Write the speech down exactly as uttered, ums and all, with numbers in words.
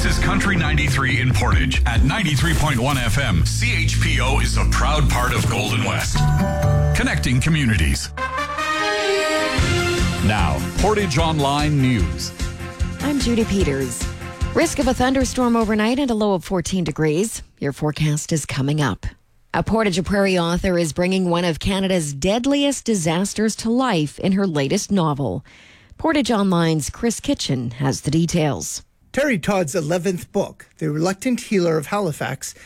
is Country ninety-three in Portage. At ninety-three point one F M, C H P O is a proud part of Golden West. Connecting communities. Now, Portage Online News. I'm Judy Peters. Risk of a thunderstorm overnight and a low of fourteen degrees. Your forecast is coming up. A Portage Prairie author is bringing one of Canada's deadliest disasters to life in her latest novel. Portage Online's Chris Kitchen has the details. Terry Todd's eleventh book, The Reluctant Healer of Halifax,